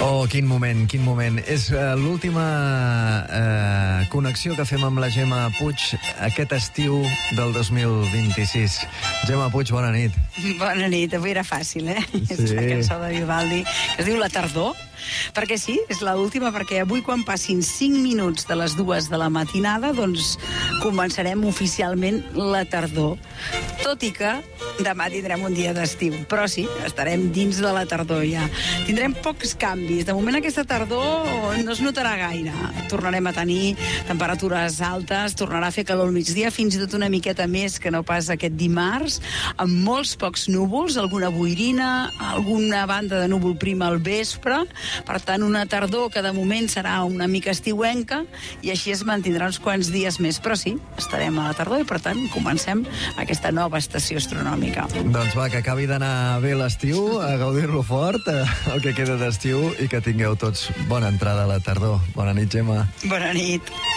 Oh, quin moment, quin moment. És l'última connexió que fem amb la Gemma Puig aquest estiu del 2026. Gemma Puig, bona nit. Bona nit, avui era fàcil, eh? Sí. És la cançó de Vivaldi, que es diu La tardor, perquè sí, és l'última, perquè avui quan passin 5 minuts de les 2 de la matinada, doncs començarem oficialment la tardor. Tot i que demà tindrem un dia d'estiu, però sí, estarem dins de la tardor ja. Tindrem pocs canvis. De moment aquesta tardor no es notarà gaire. Tornarem a tenir temperatures altes, tornarà a fer calor al migdia, fins i tot una miqueta més que no pas aquest dimarts, amb molts pocs núvols, alguna boirina, alguna banda de núvol prim al vespre. Per tant, una tardor que de moment serà una mica estiuenca i així es mantindrà uns quants dies més. Però sí, estarem a la tardor i per tant comencem aquesta nova estació astronòmica. Doncs va, que acabi d'anar bé l'estiu, a gaudir-lo fort, el que queda d'estiu, i que tingueu tots bona entrada a la tardor. Bona nit, Gemma. Bona nit.